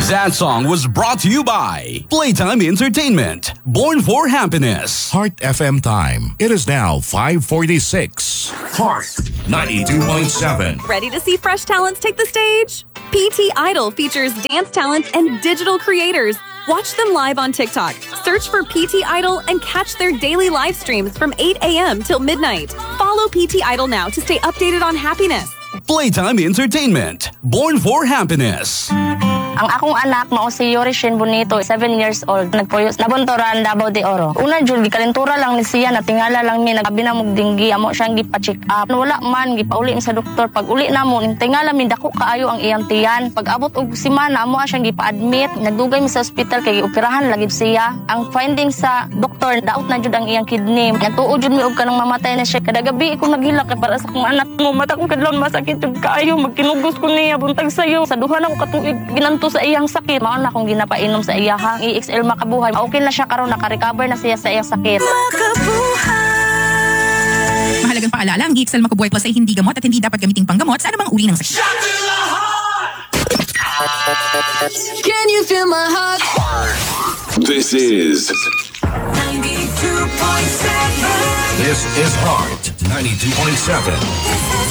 That song was brought to you by Playtime Entertainment. Born for happiness. Heart FM time. It is now 5:46. Heart 92.7. Ready to see fresh talents take the stage? PT Idol features dance talents and digital creators. Watch them live on TikTok. Search for PT Idol and catch their daily live streams from 8 a.m. till midnight. Follow PT Idol now to stay updated on happiness. Playtime Entertainment. Born for happiness. Ang akong anak mao si Yorishin Bonito, 7 years old. Nagpuyos nabuntoran Davao de Oro. Una jud gikalentura lang ni siya, natingala lang mi, nagabi na mog dinggi, amo siyang gipa-check up. Wala man gipauli sa doktor. Pag uli na mo, tingala mi dako kaayo ang iyang tiyan. Pag abot og semana amo siyang gipa-admit. Nagdugay mi sa ospital kay operahan lagi siya. Ang finding sa doktor, daot na jud ang iyang kidney. Natuo jud mi og kanang mamatay na siya. Kada gabi ko naghilak kay para sa akong anak mo. Mata kong kadlawon masakit jud kaayo, magkinugos ko niya buntag sayo. Sa duha na ko katuig ginanto sa iyang sakit. Mao na akong ginapainom sa iyahang EXL Makabuhay. Okay na siya karon, naka-recover na siya sa iyang sakit. Mahalagang paalala, ang EXL Makabuhay Plus ay hindi gamot at hindi dapat gamiting panggamot sa anumang uri ng sakit. Can you feel my heart? This is 92.7. This is Heart 92.7.